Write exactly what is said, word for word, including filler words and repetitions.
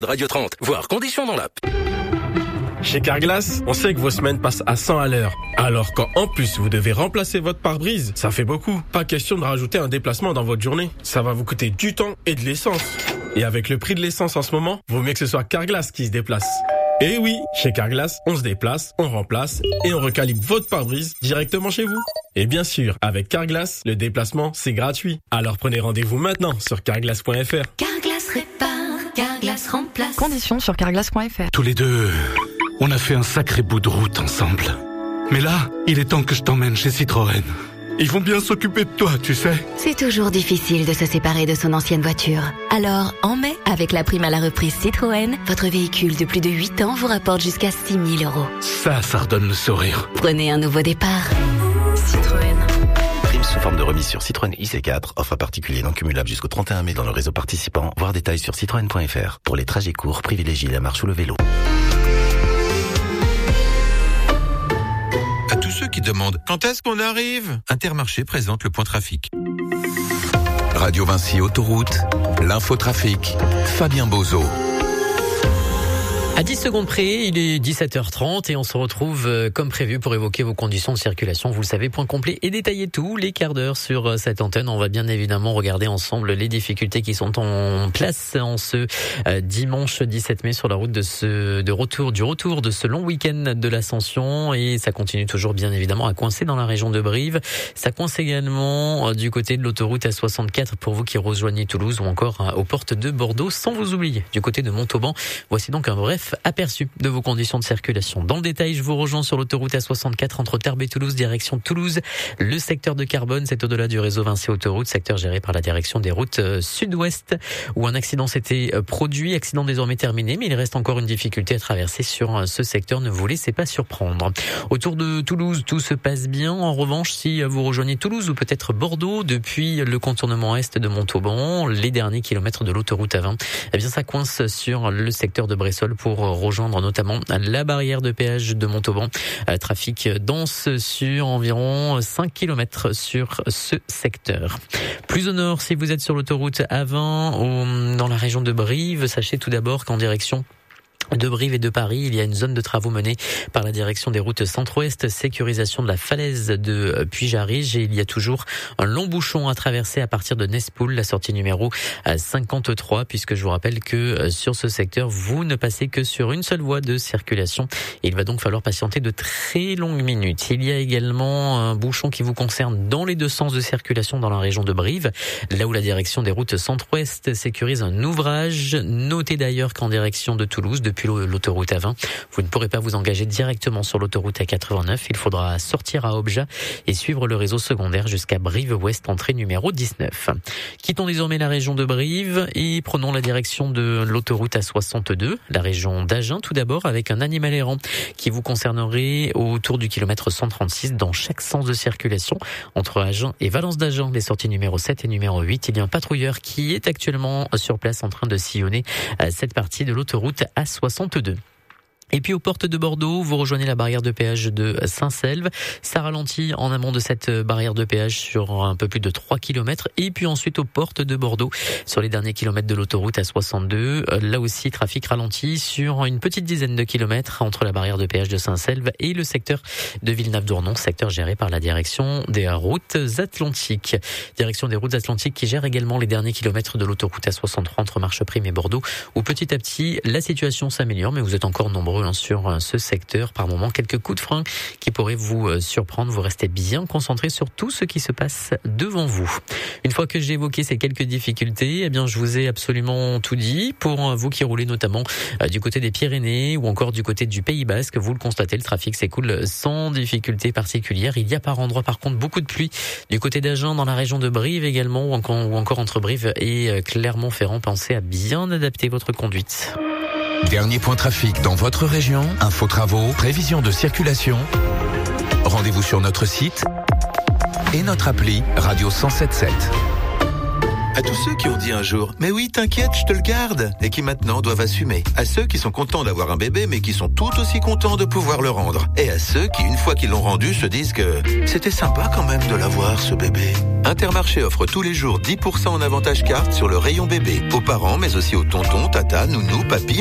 Radio trente, voire conditions dans l'app. Chez Carglass, on sait que vos semaines passent à cent à l'heure. Alors quand en plus vous devez remplacer votre pare-brise, ça fait beaucoup. Pas question de rajouter un déplacement dans votre journée. Ça va vous coûter du temps et de l'essence. Et avec le prix de l'essence en ce moment, vaut mieux que ce soit Carglass qui se déplace. Et oui, chez Carglass, on se déplace, on remplace et on recalibre votre pare-brise directement chez vous. Et bien sûr, avec Carglass, le déplacement, c'est gratuit. Alors prenez rendez-vous maintenant sur carglass point f r. Carglass répare, Carglass remplace. Conditions sur carglass point f r. Tous les deux, on a fait un sacré bout de route ensemble. Mais là, il est temps que je t'emmène chez Citroën. Ils vont bien s'occuper de toi, tu sais. C'est toujours difficile de se séparer de son ancienne voiture. Alors, en mai, avec la prime à la reprise Citroën, votre véhicule de plus de huit ans vous rapporte jusqu'à six mille euros. Ça, ça redonne le sourire. Prenez un nouveau départ. Citroën. Prime sous forme de remise sur Citroën I C quatre. Offre à particulier non cumulable jusqu'au trente et un mai dans le réseau participant. Voir détails sur citroën point f r. Pour les trajets courts, privilégiez la marche ou le vélo. À tous ceux qui demandent quand est-ce qu'on arrive, Intermarché présente le point trafic. Radio Vinci Autoroute, l'infotrafic, Fabien Bozo. À dix secondes près, il est dix-sept heures trente et on se retrouve euh, comme prévu pour évoquer vos conditions de circulation. Vous le savez, point complet et détaillé tous les quarts d'heure sur euh, cette antenne. On va bien évidemment regarder ensemble les difficultés qui sont en place en ce euh, dimanche dix-sept mai sur la route de ce de retour du retour de ce long week-end de l'Ascension, et ça continue toujours bien évidemment à coincer dans la région de Brive. Ça coince également euh, du côté de l'autoroute A soixante-quatre pour vous qui rejoignez Toulouse ou encore euh, aux portes de Bordeaux, sans vous oublier du côté de Montauban. Voici donc un bref aperçu de vos conditions de circulation. Dans le détail, je vous rejoins sur l'autoroute A soixante-quatre entre Tarbes et Toulouse, direction Toulouse. Le secteur de Carbone, c'est au-delà du réseau Vinci Autoroute, secteur géré par la direction des routes sud-ouest, où un accident s'était produit, accident désormais terminé, mais il reste encore une difficulté à traverser sur ce secteur, ne vous laissez pas surprendre. Autour de Toulouse, tout se passe bien. En revanche, si vous rejoignez Toulouse ou peut-être Bordeaux, depuis le contournement est de Montauban, les derniers kilomètres de l'autoroute A vingt, eh bien ça coince sur le secteur de Bressol pour rejoindre notamment la barrière de péage de Montauban. Trafic dense sur environ cinq kilomètres sur ce secteur. Plus au nord, si vous êtes sur l'autoroute A vingt ou dans la région de Brive, sachez tout d'abord qu'en direction de Brive et de Paris, il y a une zone de travaux menée par la direction des routes centre-ouest, sécurisation de la falaise de Puy-Jarige, et il y a toujours un long bouchon à traverser à partir de Nespoul, la sortie numéro cinquante-trois, puisque je vous rappelle que sur ce secteur, vous ne passez que sur une seule voie de circulation. Il va donc falloir patienter de très longues minutes. Il y a également un bouchon qui vous concerne dans les deux sens de circulation dans la région de Brive, là où la direction des routes centre-ouest sécurise un ouvrage. Notez d'ailleurs qu'en direction de Toulouse, depuis l'autoroute A vingt, vous ne pourrez pas vous engager directement sur l'autoroute A quatre-vingt-neuf. Il faudra sortir à Objat et suivre le réseau secondaire jusqu'à Brive-Ouest, entrée numéro dix-neuf. Quittons désormais la région de Brive et prenons la direction de l'autoroute A soixante-deux, la région d'Agen tout d'abord, avec un animal errant qui vous concernerait autour du kilomètre cent trente-six dans chaque sens de circulation. Entre Agen et Valence d'Agen, les sorties numéro sept et numéro huit, il y a un patrouilleur qui est actuellement sur place en train de sillonner cette partie de l'autoroute A soixante-deux. Et puis aux portes de Bordeaux, vous rejoignez la barrière de péage de Saint-Selve. Ça ralentit en amont de cette barrière de péage sur un peu plus de trois kilomètres. Et puis ensuite aux portes de Bordeaux, sur les derniers kilomètres de l'autoroute A soixante-deux. Là aussi, trafic ralenti sur une petite dizaine de kilomètres entre la barrière de péage de Saint-Selve et le secteur de Villeneuve-d'Ournon, secteur géré par la direction des routes Atlantiques. Direction des routes Atlantiques qui gère également les derniers kilomètres de l'autoroute A soixante-trois entre Marcheprime et Bordeaux, où petit à petit, la situation s'améliore, mais vous êtes encore nombreux sur ce secteur. Par moment, quelques coups de frein qui pourraient vous surprendre. Vous restez bien concentré sur tout ce qui se passe devant vous. Une fois que j'ai évoqué ces quelques difficultés, eh bien, je vous ai absolument tout dit. Pour vous qui roulez notamment du côté des Pyrénées ou encore du côté du Pays Basque, vous le constatez, le trafic s'écoule sans difficulté particulière. Il y a par endroit, par contre, beaucoup de pluie du côté d'Agen, dans la région de Brive également, ou encore, ou encore entre Brive et Clermont-Ferrand. Pensez à bien adapter votre conduite. Dernier point trafic dans votre région, info travaux, prévision de circulation. Rendez-vous sur notre site et notre appli Radio cent sept sept. À tous ceux qui ont dit un jour « Mais oui, t'inquiète, je te le garde » et qui maintenant doivent assumer. À ceux qui sont contents d'avoir un bébé mais qui sont tout aussi contents de pouvoir le rendre. Et à ceux qui, une fois qu'ils l'ont rendu, se disent que c'était sympa quand même de l'avoir, ce bébé. Intermarché offre tous les jours dix pour cent en avantage carte sur le rayon bébé. Aux parents mais aussi aux tontons, tata, nounous, papy,